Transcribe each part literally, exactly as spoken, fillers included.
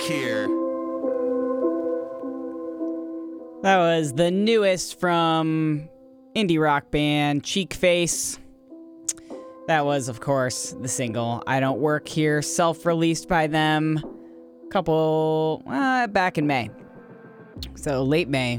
here. That was the newest from indie rock band Cheek Face. That was, of course, the single I Don't Work Here, self-released by them a couple, uh, back in May. So, late May.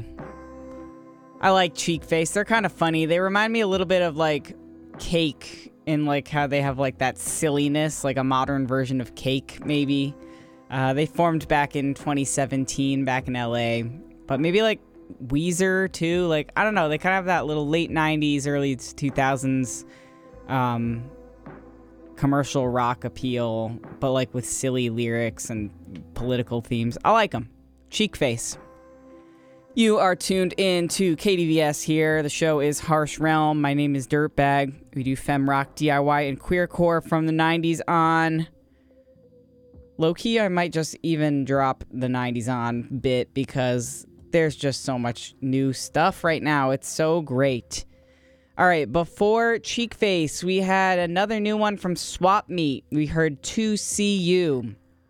I like Cheek Face. They're kind of funny. They remind me a little bit of, like, Cake, in, like, how they have, like, that silliness, like a modern version of Cake, maybe. Uh, they formed back in twenty seventeen, back in L A. But maybe, like, Weezer, too. Like, I don't know. They kind of have that little late nineties, early two thousands um, commercial rock appeal, but, like, with silly lyrics and political themes. I like them. Cheek Face. You are tuned in to K D V S here. The show is Harsh Realm. My name is Dirtbag. We do femme rock, D I Y, and queercore from the nineties on. Low-key, I might just even drop the nineties on bit because there's just so much new stuff right now. It's so great. All right, before Cheek Face, we had another new one from Swap Meet. We heard two C U,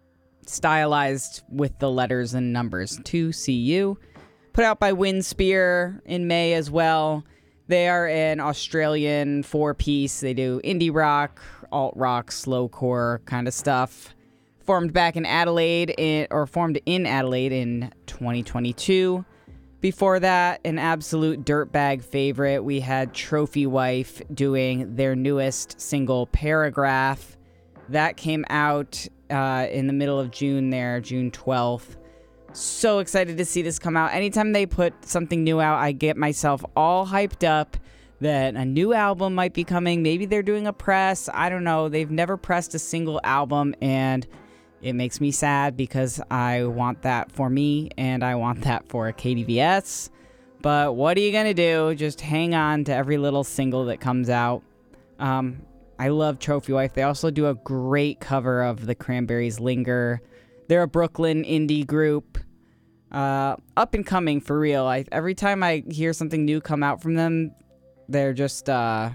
stylized with the letters and numbers. two C U. Put out by Windspear in May as well. They are an Australian four-piece. They do indie rock, alt-rock, slowcore kind of stuff. Formed back in Adelaide, in, or formed in Adelaide in twenty twenty-two. Before that, an absolute dirtbag favorite, we had Trophy Wife doing their newest single, Paragraph. That came out uh, in the middle of June there, June twelfth. So excited to see this come out. Anytime they put something new out, I get myself all hyped up that a new album might be coming. Maybe they're doing a press. I don't know. They've never pressed a single album, and it makes me sad because I want that for me, and I want that for K D V S. But what are you going to do? Just hang on to every little single that comes out. Um, I love Trophy Wife. They also do a great cover of the Cranberries' Linger. They're a Brooklyn indie group. Uh, up and coming, for real. I, every time I hear something new come out from them, they're just, uh,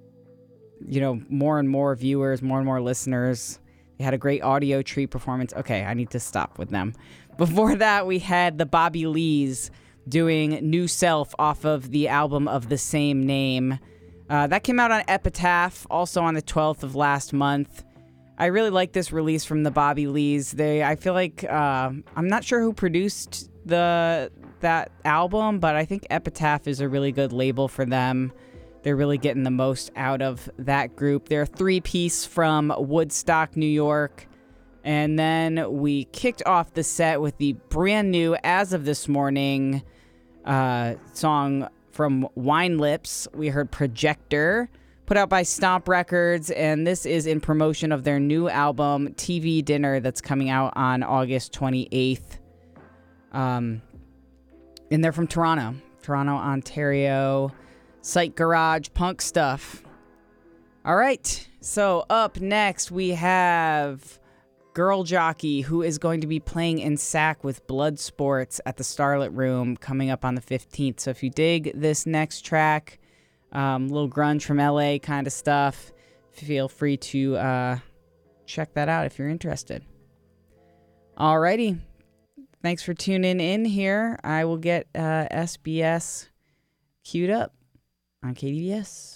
you know, more and more viewers, more and more listeners. They had a great Audio Tree performance. Okay, I need to stop with them. Before that, we had the Bobby Lees doing New Self off of the album of the same name. Uh, that came out on Epitaph, also on the twelfth of last month. I really like this release from the Bobby Lees. They, I feel like, uh, I'm not sure who produced the that album, but I think Epitaph is a really good label for them. They're really getting the most out of that group. They're a three-piece from Woodstock, New York. And then we kicked off the set with the brand new, as of this morning, uh, song from Wine Lips. We heard Projector, put out by Stomp Records, and this is in promotion of their new album, T V Dinner, that's coming out on August twenty-eighth. Um, and they're from Toronto, Toronto, Ontario. Psych Garage punk stuff. All right, so up next we have Girl Jockey, who is going to be playing in S A C with Blood Sports at the Starlit Room coming up on the fifteenth. So if you dig this next track, Um, little grunge from L A kind of stuff, feel free to uh, check that out if you're interested. Alrighty. Thanks for tuning in here. I will get uh, S B S queued up on K D V S.